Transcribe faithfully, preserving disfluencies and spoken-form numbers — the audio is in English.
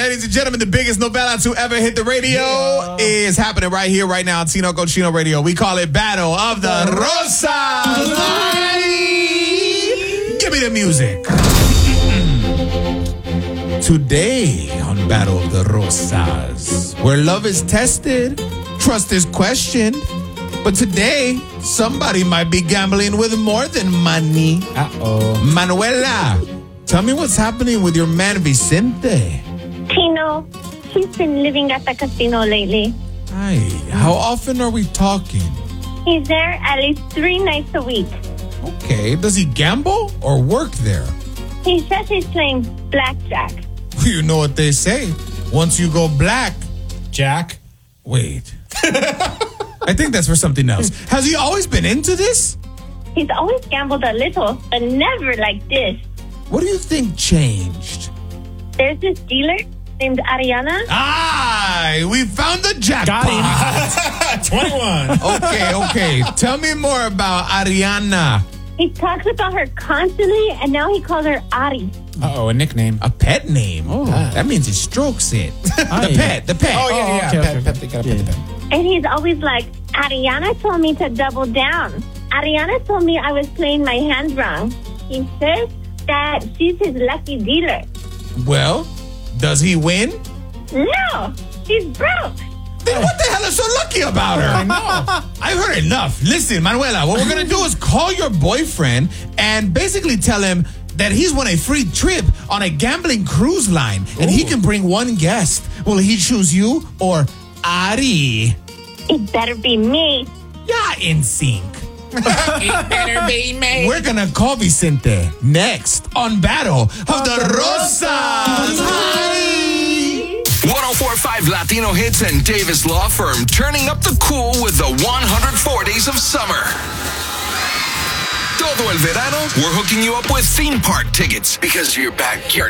ladies and gentlemen, the biggest novela to ever hit the radio yeah. is happening right here, right now on Tino Cochino Radio. We call it Battle of the Rosas. Give me the music. Today on Battle of the Rosas, where love is tested, trust is questioned, but today, somebody might be gambling with more than money. Uh-oh. Manuela, tell me what's happening with your man Vicente. Tino, he's been living at the casino lately. Hi, how often are we talking? He's there at least three nights a week. Okay, does he gamble or work there? He says he's playing blackjack. You know what they say. Once you go black... Jack? Wait. I think that's for something else. Has he always been into this? He's always gambled a little, but never like this. What do you think changed? There's this dealer named Ariana. Ah, we found the jackpot. twenty-one. Okay, okay. Tell me more about Ariana. He talks about her constantly, and now he calls her Ari. Uh-oh, a nickname. A pet name. Oh. That means he strokes it. Ah, the yeah. pet, the pet. Oh, yeah, yeah. Oh, okay, pet, okay. pet, they gotta Yeah. pet the pet. And he's always like, Ariana told me to double down. Ariana told me I was playing my hand wrong. He says that she's his lucky dealer. Well, does he win? No, he's broke. Then what the hell is so lucky about her? I know. I've heard enough. Listen, Manuela, what we're going to do is call your boyfriend and basically tell him that he's won a free trip on a gambling cruise line. And Ooh. He can bring one guest. Will he choose you or Ari? It better be me. Yeah, in sync. It better be me. We're going to call Vicente next on Battle of the Rosas. one oh four point five Latino Hits and Davis Law Firm turning up the cool with the one hundred four days of summer. Todo el verano, we're hooking you up with theme park tickets because your backyard